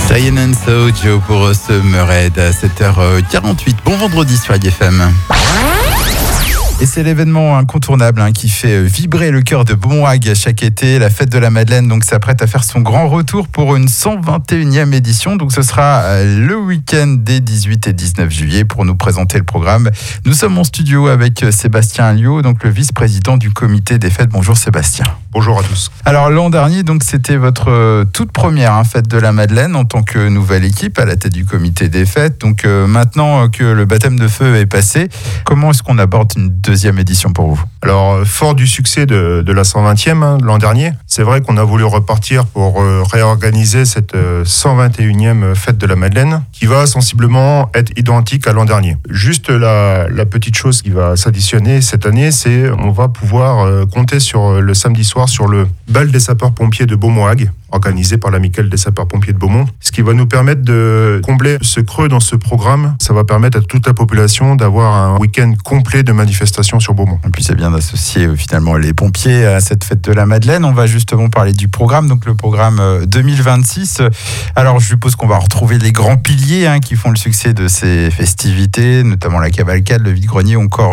Diane Joe pour ce Mered à 7h48. Bon vendredi sur IFM. Et c'est l'événement incontournable qui fait vibrer le cœur de Beaumont-Hague chaque été. La fête de la Madeleine donc s'apprête à faire son grand retour pour une 121e édition. Donc ce sera le week-end des 18 et 19 juillet. Pour nous présenter le programme, nous sommes en studio avec Sébastien Alliot, donc le vice-président du comité des fêtes. Bonjour Sébastien. Bonjour à tous. Alors l'an dernier, donc c'était votre toute première fête de la Madeleine en tant que nouvelle équipe à la tête du comité des fêtes. Donc maintenant que le baptême de feu est passé, comment est-ce qu'on aborde une deuxième édition pour vous? Alors, fort du succès de la 120e de l'an dernier, c'est vrai qu'on a voulu repartir pour réorganiser cette 121e fête de la Madeleine qui va sensiblement être identique à l'an dernier. Juste la petite chose qui va s'additionner cette année, c'est on va pouvoir compter sur le samedi soir sur le bal des sapeurs-pompiers de Beaumont-Hague, organisé par l'Amicale des sapeurs-pompiers de Beaumont, ce qui va nous permettre de combler ce creux dans ce programme. Ça va permettre à toute la population d'avoir un week-end complet de manifestations sur Beaumont. Et puis c'est bien d'associer finalement les pompiers à cette fête de la Madeleine. On va justement parler du programme, donc le programme 2026. Alors je suppose qu'on va retrouver les grands piliers qui font le succès de ces festivités, notamment la cavalcade, le vide-grenier, encore